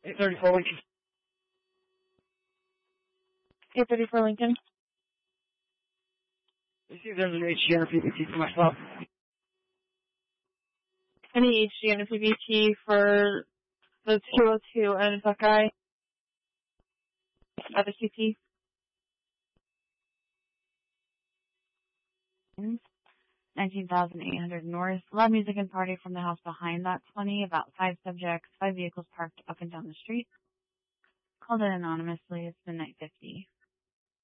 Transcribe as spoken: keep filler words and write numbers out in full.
eight thirty-four Lincoln. eight thirty-four Lincoln. Let's see if there's an H G N or P B T for myself. Any H G N or P B T for the two oh two and Buckeye at the Q T? nineteen thousand eight hundred north. Loud music and party from the house behind that twenty. About five subjects, five vehicles parked up and down the street. Called in anonymously. It's midnight fifty.